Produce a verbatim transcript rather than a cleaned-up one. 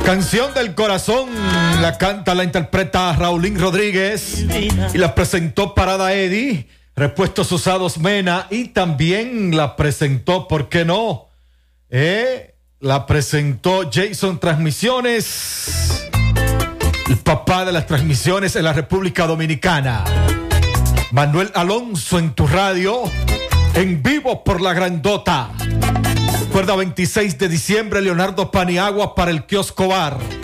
Canción del Corazón, la canta, la interpreta Raulín Rodríguez y la presentó Parada Eddie, Repuestos Usados Mena, y también la presentó, ¿por qué no? Eh, la presentó Jason Transmisiones, el papá de las transmisiones en la República Dominicana. Manuel Alonso en tu radio, en vivo por La Grandota. Recuerda, veintiséis de diciembre, Leonardo Paniagua para el Kiosco Bar.